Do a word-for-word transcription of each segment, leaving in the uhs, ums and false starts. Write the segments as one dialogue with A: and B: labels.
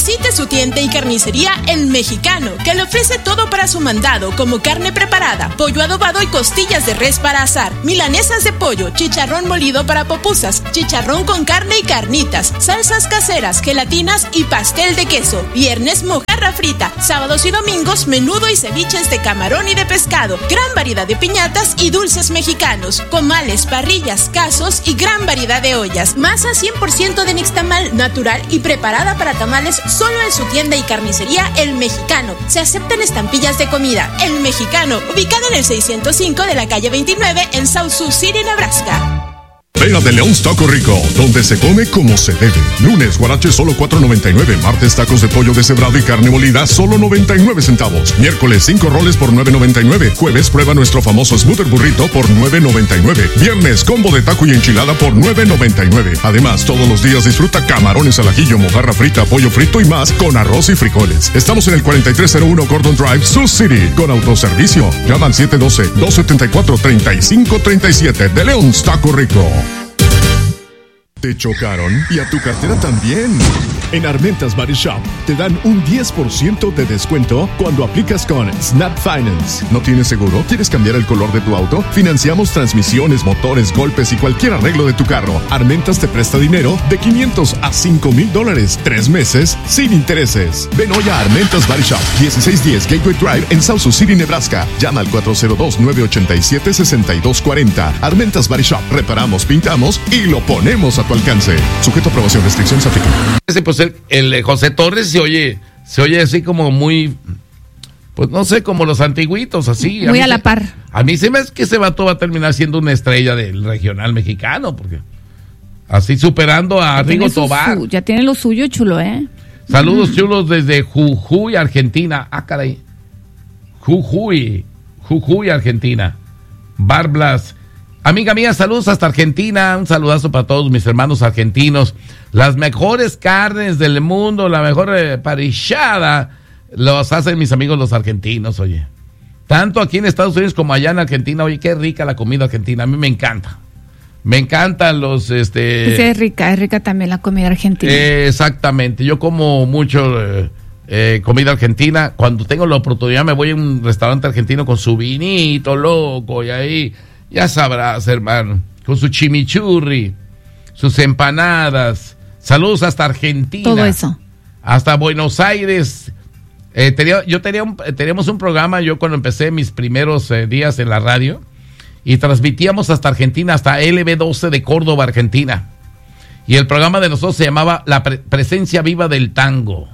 A: Visite su tienda y carnicería El Mexicano, que le ofrece todo para su mandado, como carne preparada, pollo adobado y costillas de res para asar, milanesas de pollo, chicharrón molido para pupusas, chicharrón con carne y carnitas, salsas caseras, gelatinas y pastel de queso. Viernes, mojarra frita. Sábados y domingos, menudo y ceviches de camarón y de pescado. Gran variedad de piñatas y dulces mexicanos, comales, parrillas, casos y gran variedad de ollas. Masa cien por ciento de nixtamal, natural y preparada para tamales, solo en su tienda y carnicería El Mexicano. Se aceptan estampillas de comida. El Mexicano, ubicado en el seiscientos cinco de la calle veintinueve en South Sioux City, Nebraska.
B: Ven a De Leon's Taco Rico, donde se come como se debe. Lunes, guarache solo cuatro noventa y nueve. Martes, tacos de pollo deshebrado y carne molida solo noventa y nueve centavos. Miércoles, cinco roles por nueve noventa y nueve. Jueves, prueba nuestro famoso Smoother Burrito por nueve noventa y nueve. Viernes, combo de taco y enchilada por nueve noventa y nueve. Además, todos los días disfruta camarones al ajillo, mojarra frita, pollo frito y más con arroz y frijoles. Estamos en el cuarenta y tres cero uno Gordon Drive, Sioux City, con autoservicio. Llama al siete uno dos, dos siete cuatro, tres cinco tres siete. De Leon's Taco Rico. ¿Te chocaron? Y a tu cartera también. En Armentas Body Shop te dan un diez por ciento de descuento cuando aplicas con Snap Finance. ¿No tienes seguro? ¿Quieres cambiar el color de tu auto? Financiamos transmisiones, motores, golpes y cualquier arreglo de tu carro. Armentas te presta dinero de quinientos a cinco mil dólares. Tres meses sin intereses. Ven hoy a Armentas Body Shop, dieciséis diez Gateway Drive en South Sioux City, Nebraska. Llama al cuatro cero dos, nueve ocho siete, seis dos cuatro cero. Armentas Body Shop. Reparamos, pintamos y lo ponemos a tu alcance. Sujeto a aprobación, restricciones aplican.
C: Pues el, el José Torres se oye, se oye así como muy, pues no sé, como los antiguitos, así.
D: Muy
C: a,
D: a la
C: se,
D: par.
C: A mí se me hace que ese vato va a terminar siendo una estrella del regional mexicano, porque así superando a Rigo Tobar.
D: Su, ya tiene lo suyo, chulo, ¿eh?
C: Saludos, mm. chulos, desde Jujuy, Argentina. Ah, caray. Jujuy, Jujuy, Argentina. Barblas. Amiga mía, saludos hasta Argentina, un saludazo para todos mis hermanos argentinos. Las mejores carnes del mundo, la mejor eh, parrillada, los hacen mis amigos los argentinos, oye. Tanto aquí en Estados Unidos como allá en Argentina, oye, qué rica la comida argentina, a mí me encanta. Me encantan los, este...
D: Sí, es rica, es rica también la comida argentina.
C: Eh, exactamente, yo como mucho eh, eh, comida argentina. Cuando tengo la oportunidad me voy a un restaurante argentino con su vinito loco y ahí... Ya sabrás, hermano, con su chimichurri, sus empanadas. Saludos hasta Argentina.
D: Todo eso.
C: Hasta Buenos Aires. Eh, tenía, yo tenía un, teníamos un programa, yo cuando empecé mis primeros eh, días en la radio, y transmitíamos hasta Argentina, hasta L B doce de Córdoba, Argentina. Y el programa de nosotros se llamaba La Pre- Presencia Viva del Tango.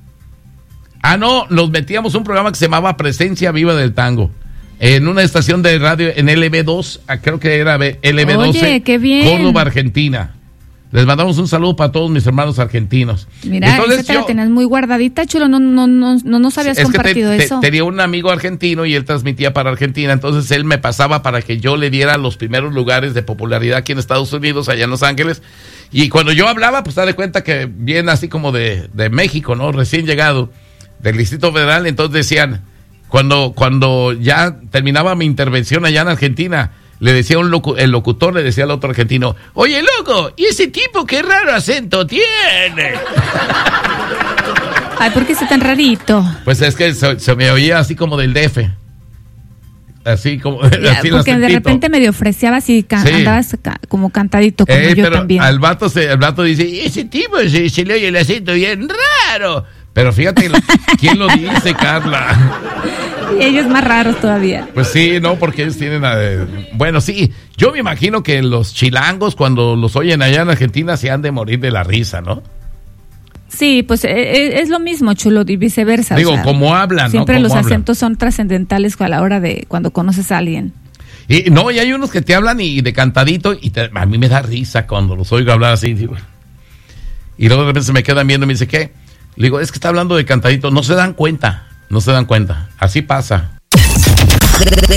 C: Ah, no, nos metíamos un programa que se llamaba Presencia Viva del Tango. En una estación de radio en L B dos, creo que era L B doce.
D: Oye, qué bien.
C: Córdoba, Argentina. Les mandamos un saludo para todos mis hermanos argentinos.
D: Mira,
C: entonces,
D: esa te
C: yo,
D: la tenías muy guardadita, chulo, no, no, no, no nos habías
C: es
D: compartido
C: que te,
D: eso.
C: Te, tenía un amigo argentino y él transmitía para Argentina, entonces él me pasaba para que yo le diera los primeros lugares de popularidad aquí en Estados Unidos, allá en Los Ángeles. Y cuando yo hablaba, pues dale cuenta que viene así como de, de México, ¿no? Recién llegado, del Distrito Federal, entonces decían... Cuando, cuando ya terminaba mi intervención allá en Argentina, le decía un locu- el locutor le decía al otro argentino, oye, loco, ¿y ese tipo qué raro acento tiene?
D: Ay, ¿por qué está tan rarito?
C: Pues es que se, se me oía así como del D F. Así como...
D: Ya,
C: así
D: porque de repente medio ofreciabas y ca- sí. andabas ca- como cantadito, como
C: eh,
D: yo
C: pero
D: también.
C: Al vato, se, el vato dice, ¿y ese tipo se, se le oye el acento bien raro? Pero fíjate, ¿quién lo dice, Carla?
D: Y ellos más raros todavía.
C: Pues sí, no, porque ellos tienen... Eh, bueno, sí, yo me imagino que los chilangos cuando los oyen allá en Argentina se han de morir de la risa, ¿no?
D: Sí, pues es, es lo mismo, chulo, y viceversa.
C: Digo,
D: o sea,
C: como hablan,
D: siempre
C: ¿no?
D: los
C: hablan.
D: acentos son trascendentales a la hora de cuando conoces a alguien.
C: Y no, y hay unos que te hablan y de cantadito y te, a mí me da risa cuando los oigo hablar así. Digo, y luego de repente se me quedan viendo y me dice, ¿qué? Le digo, es que está hablando de cantadito. No se dan cuenta, no se dan cuenta. Así pasa.